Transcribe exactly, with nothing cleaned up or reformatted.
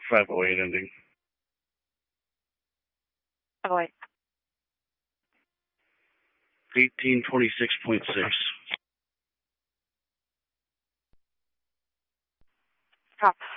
five oh eight ending. Oh, wait. eighteen twenty-six point six. Stop.